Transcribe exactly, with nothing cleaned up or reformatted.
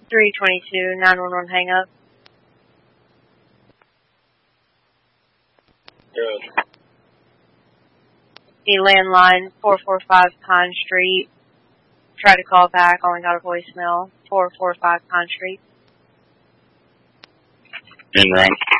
three twenty-two, nine one one hang up. Good. The landline, four four five Pine Street. Tried to call back, only got a voicemail. four four five Pine Street. In rank.